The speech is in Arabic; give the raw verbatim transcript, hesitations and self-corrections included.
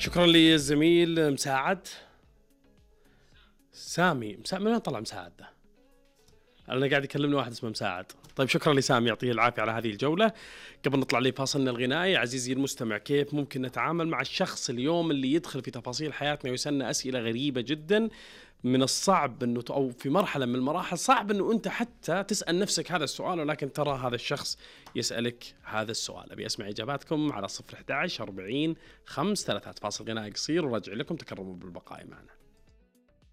شكرا للزميل مساعد سامي. مساعد من وين طلع مساعد ده؟ أنا قاعد يكلمني واحد اسمه مساعد. طيب شكرا لسامي، يعطيه العافية على هذه الجولة. قبل نطلع لفاصلنا الغنائي، عزيزي المستمع، كيف ممكن نتعامل مع الشخص اليوم اللي يدخل في تفاصيل حياتنا ويسألنا أسئلة غريبة جدا؟ من الصعب أنه أو في مرحلة من المراحل صعب أنه أنت حتى تسأل نفسك هذا السؤال، ولكن ترى هذا الشخص يسألك هذا السؤال. أبي أسمع إجاباتكم على صفر أحد عشر أربعين خمسة ثلاثة. فاصل غنائي قصير ورجع لكم، تكرموا بالبقاء معنا.